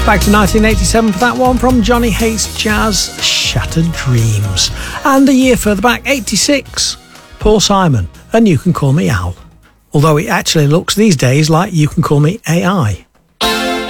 Back to 1987 for that one from Johnny Hates Jazz, Shattered Dreams. And a year further back, 86, Paul Simon, and You Can Call Me Al. Although it actually looks these days like You Can Call Me AI.